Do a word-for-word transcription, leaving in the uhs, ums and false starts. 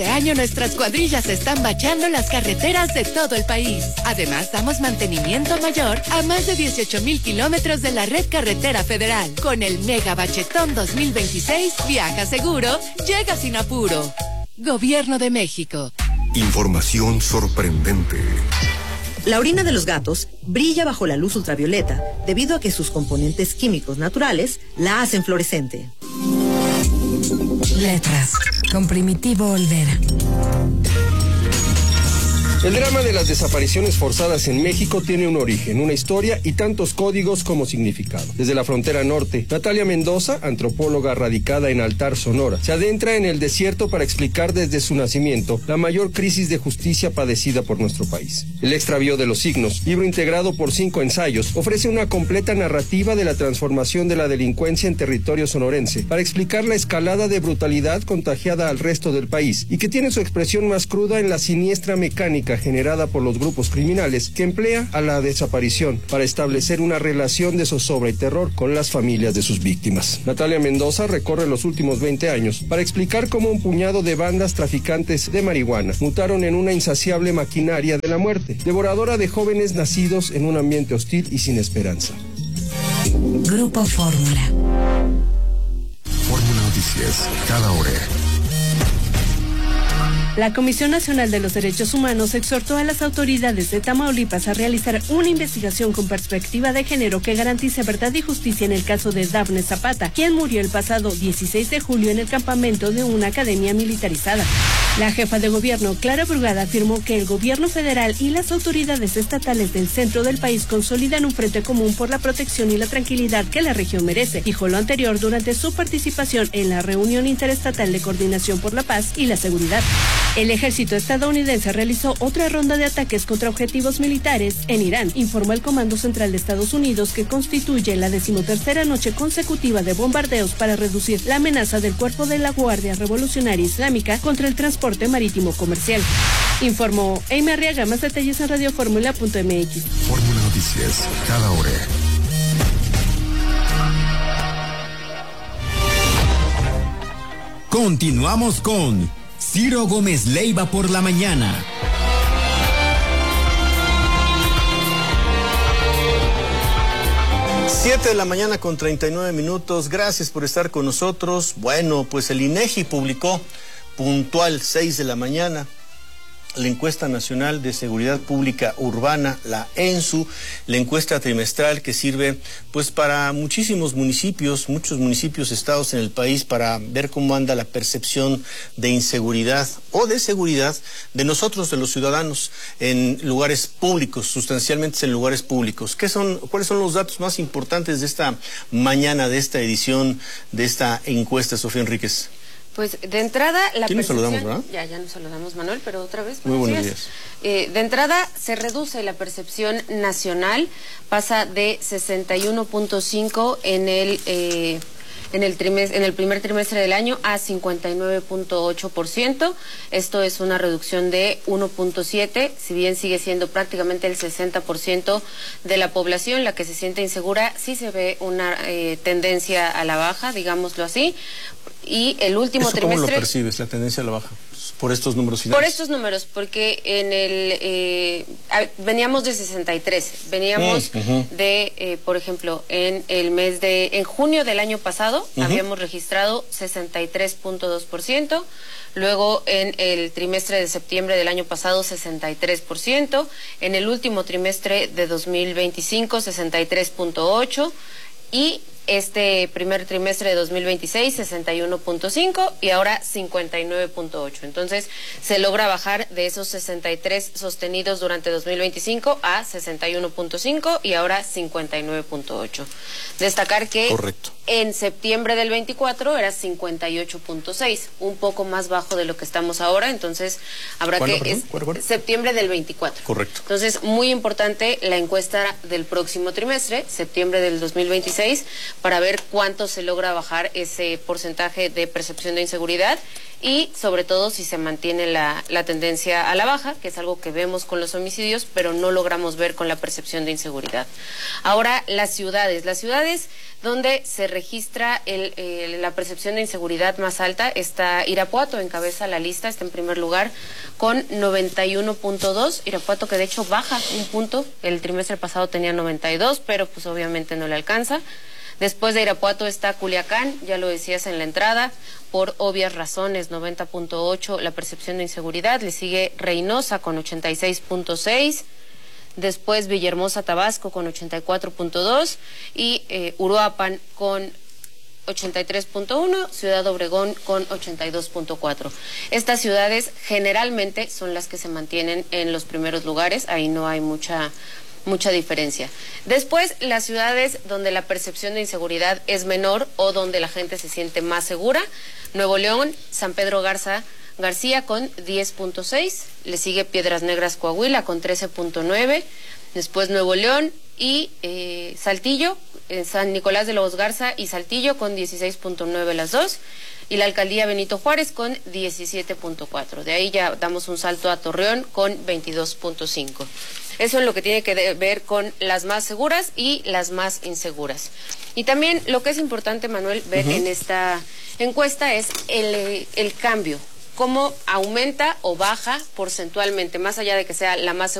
Este año nuestras cuadrillas están bacheando las carreteras de todo el país. Además, damos mantenimiento mayor a más de dieciocho mil kilómetros de la red carretera federal. Con el Mega Bachetón dos mil veintiséis, viaja seguro, llega sin apuro. Gobierno de México. Información sorprendente. La orina de los gatos brilla bajo la luz ultravioleta debido a que sus componentes químicos naturales la hacen fluorescente. Letras, con Primitivo Olvera. El drama de las desapariciones forzadas en México tiene un origen, una historia y tantos códigos como significado. Desde la frontera norte, Natalia Mendoza, antropóloga radicada en Altar, Sonora, se adentra en el desierto para explicar desde su nacimiento la mayor crisis de justicia padecida por nuestro país. El extravío de los signos, libro integrado por cinco ensayos, ofrece una completa narrativa de la transformación de la delincuencia en territorio sonorense para explicar la escalada de brutalidad contagiada al resto del país y que tiene su expresión más cruda en la siniestra mecánica generada por los grupos criminales que emplea a la desaparición para establecer una relación de zozobra y terror con las familias de sus víctimas. Natalia Mendoza recorre los últimos veinte años para explicar cómo un puñado de bandas traficantes de marihuana mutaron en una insaciable maquinaria de la muerte, devoradora de jóvenes nacidos en un ambiente hostil y sin esperanza. Grupo Fórmula. Fórmula Noticias, cada hora. La Comisión Nacional de los Derechos Humanos exhortó a las autoridades de Tamaulipas a realizar una investigación con perspectiva de género que garantice verdad y justicia en el caso de Dafne Zapata, quien murió el pasado dieciséis de julio en el campamento de una academia militarizada. La jefa de gobierno, Clara Brugada, afirmó que el gobierno federal y las autoridades estatales del centro del país consolidan un frente común por la protección y la tranquilidad que la región merece. Dijo lo anterior durante su participación en la reunión interestatal de coordinación por la paz y la seguridad. El ejército estadounidense realizó otra ronda de ataques contra objetivos militares en Irán, informó el Comando Central de Estados Unidos, que constituye la decimotercera noche consecutiva de bombardeos para reducir la amenaza del cuerpo de la Guardia Revolucionaria Islámica contra el transporte marítimo comercial. Informó Amy Arriaga. Más detalles en radioformula punto m x. Fórmula Noticias, cada hora. Continuamos con Ciro Gómez Leiva por la mañana. Siete de la mañana con treinta y nueve minutos. Gracias por estar con nosotros. Bueno, pues el INEGI publicó puntual seis de la mañana la encuesta nacional de seguridad pública urbana, la ENSU, la encuesta trimestral que sirve pues para muchísimos municipios, muchos municipios, estados en el país, para ver cómo anda la percepción de inseguridad o de seguridad de nosotros, de los ciudadanos, en lugares públicos, sustancialmente en lugares públicos. ¿Qué son, cuáles son los datos más importantes de esta mañana, de esta edición, de esta encuesta, Sofía Enríquez? Pues de entrada la ¿Quién nos saludamos, verdad? Ya, ya nos saludamos, Manuel, pero otra vez. Muy buenos días. Eh, de entrada se reduce la percepción nacional, pasa de sesenta y uno punto cinco en el eh, en el trimestre, en el primer trimestre del año a cincuenta y nueve punto ocho por ciento. Esto es una reducción de uno punto siete, si bien sigue siendo prácticamente el sesenta por ciento de la población la que se siente insegura, sí se ve una eh, tendencia a la baja, digámoslo así. Y el último ¿Eso trimestre... ¿Cómo lo percibes, la tendencia a la baja? Por estos números finales. Por estos números, porque en el eh, veníamos de sesenta y tres, veníamos mm, uh-huh. de, eh, por ejemplo, en el mes de, en junio del año pasado, uh-huh. habíamos registrado sesenta y tres punto dos por ciento, luego en el trimestre de septiembre del año pasado sesenta y tres por ciento, en el último trimestre de dos mil veinticinco sesenta y tres punto ocho por ciento y este primer trimestre de dos mil veintiséis sesenta y uno punto cinco y ahora cincuenta y nueve punto ocho. Entonces se logra bajar de esos sesenta y tres sostenidos durante dos mil veinticinco a sesenta y uno punto cinco y ahora cincuenta y nueve punto ocho. Destacar que Correcto. En septiembre del veinticuatro era cincuenta y ocho punto seis, un poco más bajo de lo que estamos ahora, entonces habrá que... ¿Cuándo, es ¿Cuándo, cuándo? Septiembre del veinticuatro. Correcto. Entonces, muy importante la encuesta del próximo trimestre, septiembre del dos mil veintiséis, para ver cuánto se logra bajar ese porcentaje de percepción de inseguridad y sobre todo si se mantiene la, la tendencia a la baja, que es algo que vemos con los homicidios, pero no logramos ver con la percepción de inseguridad. Ahora, las ciudades, las ciudades donde se registra el, eh, la percepción de inseguridad más alta está Irapuato, encabeza la lista, está en primer lugar con noventa y uno punto dos. Irapuato, que de hecho baja un punto, el trimestre pasado tenía noventa y dos, pero pues obviamente no le alcanza. Después de Irapuato está Culiacán, ya lo decías en la entrada, por obvias razones, noventa punto ocho la percepción de inseguridad. Le sigue Reynosa con ochenta y seis punto seis. Después Villahermosa, Tabasco con ochenta y cuatro punto dos y eh, Uruapan con ochenta y tres punto uno, Ciudad Obregón con ochenta y dos punto cuatro. Estas ciudades generalmente son las que se mantienen en los primeros lugares, ahí no hay mucha mucha diferencia. Después, las ciudades donde la percepción de inseguridad es menor o donde la gente se siente más segura: Nuevo León, San Pedro Garza García con diez punto seis, le sigue Piedras Negras, Coahuila con trece punto nueve, después Nuevo León y eh, Saltillo, eh, San Nicolás de Lobos Garza y Saltillo con dieciséis punto nueve las dos, y la alcaldía Benito Juárez con diecisiete punto cuatro. De ahí ya damos un salto a Torreón con veintidós punto cinco. Eso es lo que tiene que ver con las más seguras y las más inseguras. Y también lo que es importante, Manuel, ver uh-huh. en esta encuesta es el, el cambio, cómo aumenta o baja porcentualmente, más allá de que sea la más segura